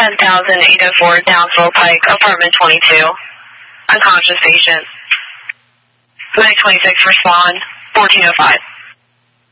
10,804 Downsville Pike, apartment 22. Unconscious patient. 926, respond. 1405.